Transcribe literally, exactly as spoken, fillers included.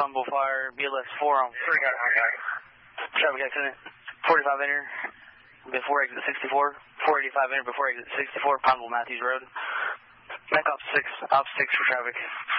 on Bullfire, B L S four on traffic accident, forty-five enter, before exit sixty-four, four eighty-five enter before exit sixty-four, Pineville Matthews Road. Back off six, off six for traffic.